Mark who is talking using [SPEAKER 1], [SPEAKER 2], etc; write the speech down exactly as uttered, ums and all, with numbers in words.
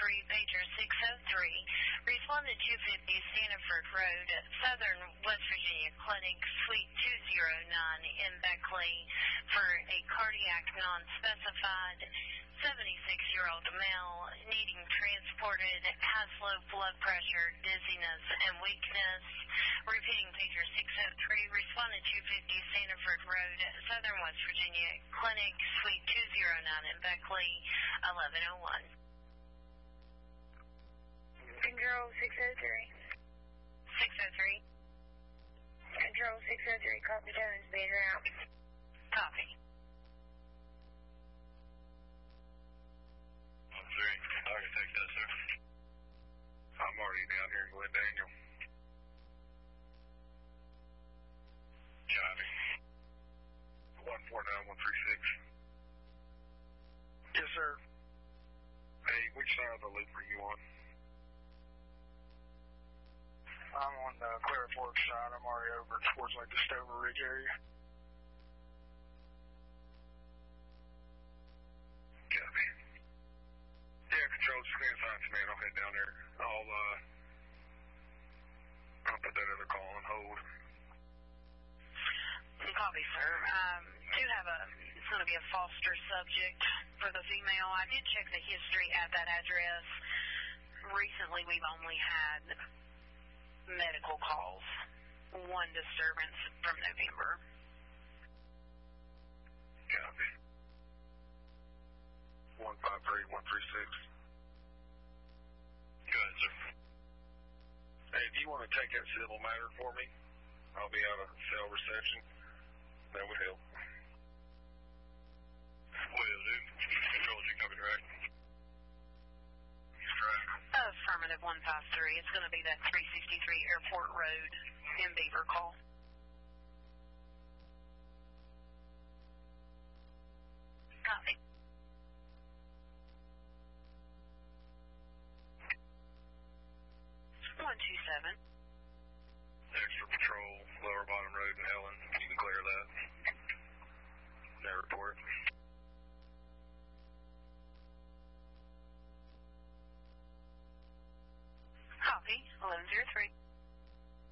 [SPEAKER 1] three, pager six oh three. Respond to two fifty Sanford Road, Southern West Virginia Clinic, Suite two oh nine in Beckley for a cardiac non-specified seventy-six-year-old male needing transported, has low blood pressure, dizziness, and weakness. Repeating pager six oh three, respond to two fifty Sanford Road, Southern West Virginia Clinic, Suite two oh nine in Beckley, eleven oh one.
[SPEAKER 2] Control six oh three.
[SPEAKER 1] six oh three.
[SPEAKER 2] Control six oh three, copy Jones, being route.
[SPEAKER 1] Copy.
[SPEAKER 3] Three. I can take that, sir. I'm already down here in Glen Daniel. Copy. one four nine one three six.
[SPEAKER 4] Yes, sir.
[SPEAKER 3] Hey, which side of the loop are you on?
[SPEAKER 4] I'm on the Clara Fork side. I'm already over towards like the Stover Ridge area.
[SPEAKER 3] Copy. Yeah, control screen signs, man. I'll head down there. I'll, uh, I'll put that other call on hold.
[SPEAKER 1] Copy, sir. Um, do have a, it's going to be a foster subject for the female. I did check the history at that address. Recently, we've only had medical calls. One disturbance from November.
[SPEAKER 3] Copy. one five three one three six. Good, sir. Hey, do you want to take that civil matter for me? I'll be out of cell reception. That would help. Will do. Control, you copy direct? Correct.
[SPEAKER 1] Affirmative one five three. It's going to be that three sixty-three Airport Road in Beaver call. Copy. one two seven.